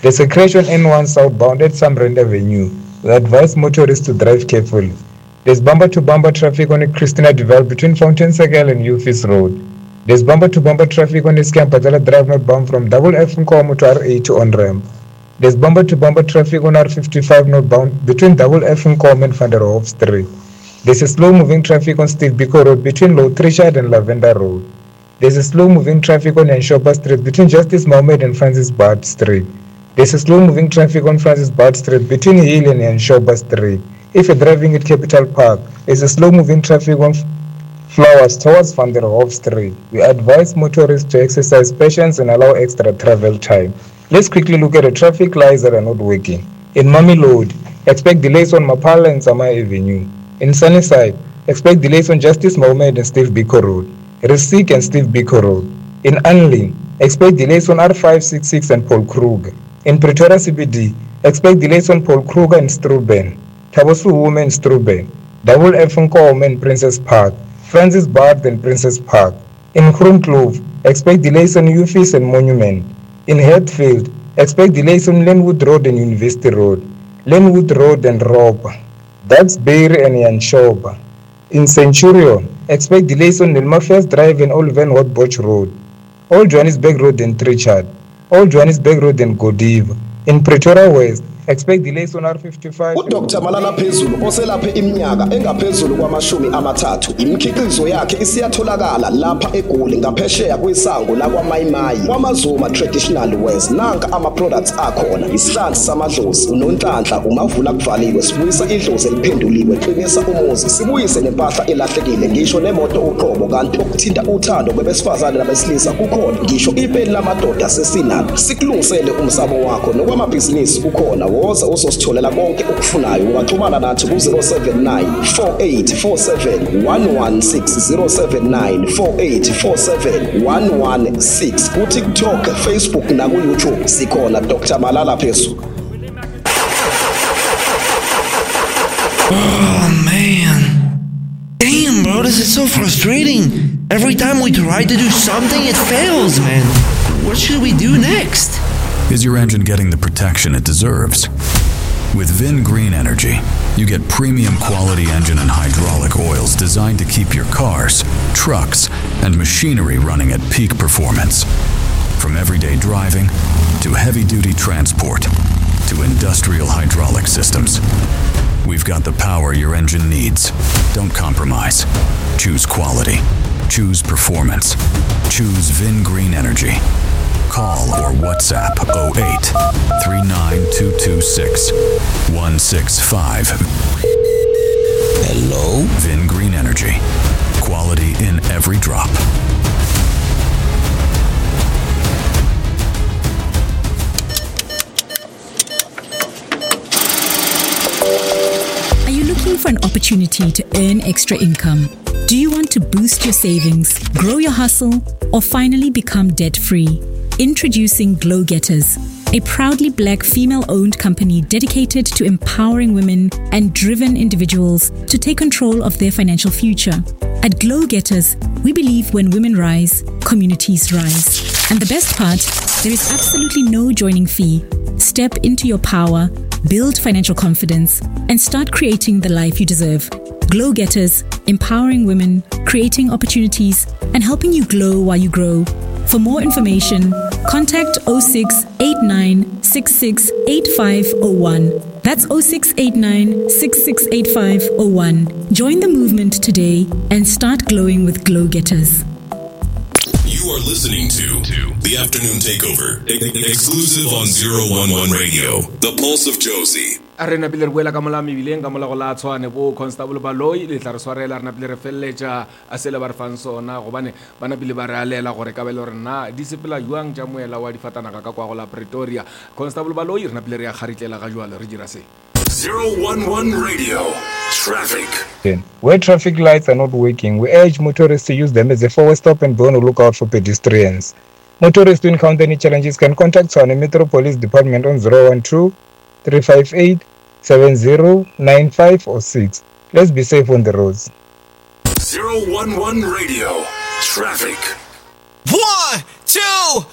There's a crash on N1 southbound at Samrand Avenue. We advise motorists to drive carefully. There's bumper-to-bumper traffic on the Christina Duval between Fountain Circle and Ufis Road. There's bumper-to-bumper traffic on the Scampatella Drive northbound from Double F Nkomo to R8 to on-ramp. There's bumper-to-bumper traffic on R55 northbound between Double F Nkomo and Van der Hof Street. There's a slow-moving traffic on Steve Biko Road between Low Trichard and Lavender Road. There's a slow-moving traffic on Enshopa Street between Justice Mohammed and Francis Bard Street. There's a slow-moving traffic on Francis Bard Street between Hill and Enshopa Street. If you're driving at Capital Park, there's a slow-moving traffic on Flowers towards Van der Hof Street. We advise motorists to exercise patience and allow extra travel time. Let's quickly look at the traffic lights that are not working. In Mamelodi, expect delays on Mapala and Sama Avenue. In Sunnyside, expect delays on Justice Mohammed and Steve Biko Road. Resik and Steve Biko Road. In Anling, expect delays on R566 and Paul Kruger. In Pretoria CBD, expect delays on Paul Kruger and Struben. Tabosu Women Struben, Double F Nkomo and Princess Park, Francis Bard and Princess Park. In Groenkloof, expect delays on Ufis and Monument. In Hatfield, expect delays on Lenwood Road and University Road, Lenwood Road and Rob. That's Beiri and Yanshoba. In Centurion, expect delays on Nilmafias Drive and Old Van Hotboch Road, Old Johannesburg Road and Trichard, Old Johannesburg Road and Godiva. In Pretoria West, expect delays on R55. UDr Malala Phezulu oselaphe iminyaka engaphezulu kwama-30 imikhiqizo yakhe isiyatholakala lapha eGoli ngaphesheya kwesango lakwaMayimayi kwaMazuma Traditional Wears. Nanka ama-products akhona: isihlanzi samadlozi, unonhlanhla, umavula kuvaliwe, sibuyisa idlozi eliphenduliwe, qinisa umuzi, sibuyise nempahla elahlekile, ngisho nemoto uqobo. Kanti okuthinta uthando kwabesifazane nabesilisa kukhona, ngisho ipeni lamadoda sesinalo. Sikulungisele umsamo wakho nokwamabhizinisi ukhona. Woza uzositholela konke ukufunayo. Ungaxhumana nathi ku-079 4847 116 079 4847 116 ku-TikTok, Facebook naku-YouTube sikhona Dr. Malala Phezulu. Oh man, damn bro, this is so frustrating. Every time we try to do something, it fails, man. What should we do next? Is your engine getting the protection it deserves? With Vin Green Energy, you get premium quality engine and hydraulic oils designed to keep your cars, trucks, and machinery running at peak performance. From everyday driving to heavy-duty transport to industrial hydraulic systems, we've got the power your engine needs. Don't compromise. Choose quality. Choose performance. Choose Vin Green Energy. Call or WhatsApp 08 39226 165. Hello? Vin Green Energy. Quality in every drop. Are you looking for an opportunity to earn extra income? Do you want to boost your savings, grow your hustle, or finally become debt-free? Introducing Glow Getters, a proudly Black female-owned company dedicated to empowering women and driven individuals to take control of their financial future. At Glow Getters, we believe when women rise, communities rise. And the best part, there is absolutely no joining fee. Step into your power, build financial confidence, and start creating the life you deserve. Glow Getters, empowering women, creating opportunities, and helping you glow while you grow. For more information, contact 0689 668501. That's 0689 668501. Join the movement today and start glowing with Glow Getters. You are listening to The Afternoon Takeover, exclusive on 011 Radio, The Pulse of Josie. Arena pile re buela ka mola mebileng ka mola go la tshwane bo Constable Baloyi le tla re swarela rena pile re felletša a sele ba re fang sona gobane bana pile ba re alela gore ka bele rena di sepela juang tša moela wa difatanaga ka kwa go la Pretoria. Constable Baloyi rena pile re ya garitlela ga jwale re dira se 011 Radio Traffic. Where traffic lights are not working, we urge motorists to use them as a forward stop and be on the lookout for pedestrians. Motorists who encounter any challenges can contact Tshwane Metro Police Department on 012 358 7095 or 6. Let's be safe on the roads. 011 Radio Traffic. 1, 2,